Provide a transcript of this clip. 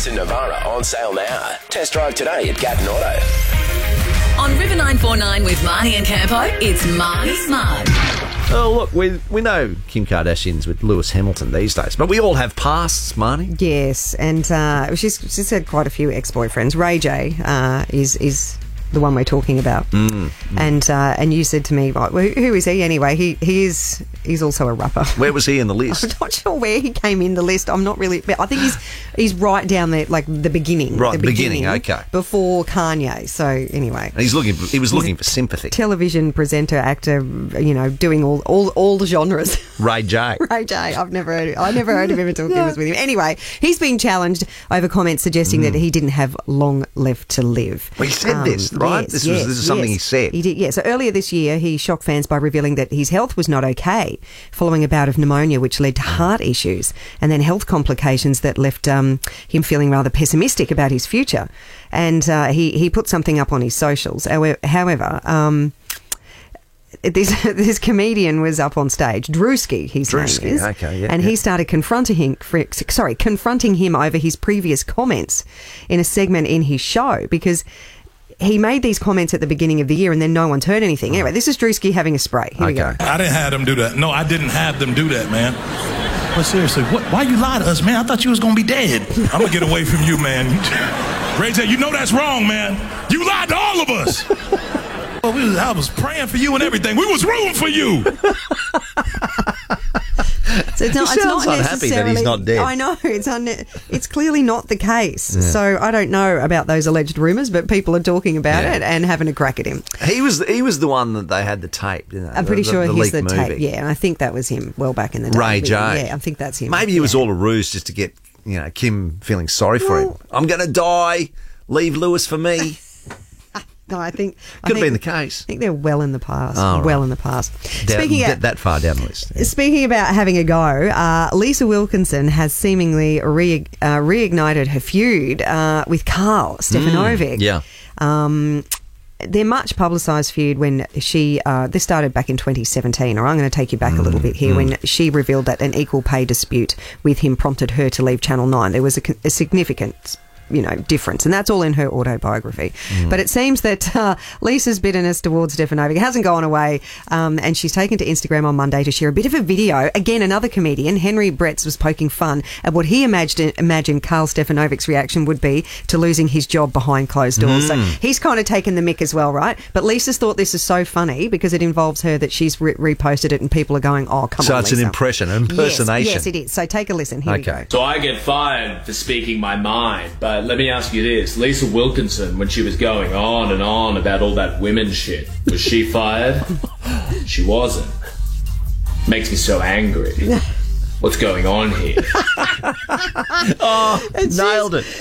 Nissan Navara on sale now. Test drive today at Gatton Auto. On River 949 with Marnie and Campo, it's Marnie's Mug. Oh, look, we know Kim Kardashian's with Lewis Hamilton these days, but we all have pasts, Marnie. Yes, and she's had quite a few ex-boyfriends. Ray J is the one we're talking about. And you said to me, well, who is he anyway? He's also a rapper. Where was he in the list? I'm not sure where he came in the list. I'm not really. I think he's right down there, like the beginning. Right, the beginning. Okay. Before Kanye. So anyway, he was looking for sympathy. Television presenter, actor, doing all the genres. Ray J. Ray J. I never heard of him until Kim was with him. Anyway, he's being challenged over comments suggesting that he didn't have long left to live. Well, he said this, right? This is something he said. He did. Yeah. So earlier this year, he shocked fans by revealing that his health was not okay following a bout of pneumonia, which led to heart issues and then health complications that left him feeling rather pessimistic about his future. And he put something up on his socials. However, this comedian was up on stage, Drewski, his name is, okay, yeah, and he started confronting him over his previous comments in a segment in his show, because he made these comments at the beginning of the year and then no one's heard anything. Anyway, this is Drewski having a spray. Here we go. I didn't have them do that. No, I didn't have them do that, man. But seriously, why you lie to us, man? I thought you was going to be dead. I'm going to get away from you, man. Ray J, you know that's wrong, man. You lied to all of us. Well, I was praying for you and everything. We was rooting for you. So it's not unhappy that he's not dead. I know. It's clearly not the case. Yeah. So I don't know about those alleged rumours, but people are talking about it and having a crack at him. He was the one that they had the tape. I'm pretty sure he's the tape. Yeah, and I think that was him well back in the day. Ray J. Yeah, I think that's him. Maybe it was all a ruse just to get Kim feeling sorry for him. I'm going to die. Leave Lewis for me. No, I think could have been the case. I think they're well in the past. In the past. Get that far down the list. Yeah. Speaking about having a go, Lisa Wilkinson has seemingly reignited her feud with Karl Stefanovic. Their much publicised feud when this started back in 2017, or I'm going to take you back a little bit here, when she revealed that an equal pay dispute with him prompted her to leave Channel 9. There was a significant difference, and that's all in her autobiography. But it seems that Lisa's bitterness towards Stefanovic hasn't gone away, and she's taken to Instagram on Monday to share a bit of a video. Again, another comedian, Henry Bretz, was poking fun at what he imagined Karl Stefanovic's reaction would be to losing his job behind closed doors. So he's kind of taken the mick as well, right? But Lisa's thought this is so funny because it involves her, that she's reposted it and people are going, oh, come on, So it's Lisa. an impersonation. Yes, it is. So take a listen. Here we go. So I get fired for speaking my mind, but let me ask you this. Lisa Wilkinson, when she was going on and on about all that women shit, was she fired? She wasn't. Makes me so angry. What's going on here? Nailed it.